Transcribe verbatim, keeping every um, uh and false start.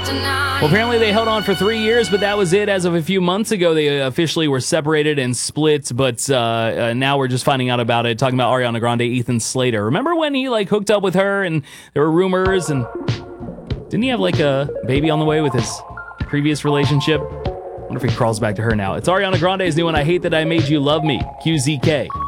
Well, apparently they held on for three years, but that was it. As of a few months ago, they officially were separated and split, but uh, uh, now we're just finding out about it, talking about Ariana Grande, Ethan Slater. Remember when he, like, hooked up with her and there were rumors, and didn't he have, like, a baby on the way with his previous relationship? I wonder if he crawls back to her now. It's Ariana Grande's new one, I Hate That I Made You Love Me, Q Z K.